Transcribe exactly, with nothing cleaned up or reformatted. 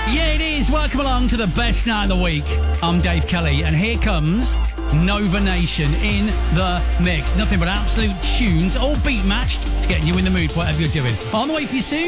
Yeah, it is. Welcome along to the best night of the week. I'm Dave Kelly, and here comes Nova Nation in the mix. Nothing but absolute tunes, all beat matched to get you in the mood for whatever you're doing. On the way for you soon.